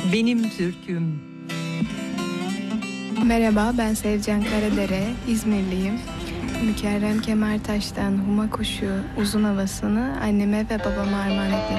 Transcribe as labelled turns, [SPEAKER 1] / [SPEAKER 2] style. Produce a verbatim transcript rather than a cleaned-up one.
[SPEAKER 1] Benim türküm.
[SPEAKER 2] Merhaba, ben Sevcan Karadere, İzmirliyim. Mükerrem Kemertaş'tan Huma Kuşu uzun havasını anneme ve babama armağan etmek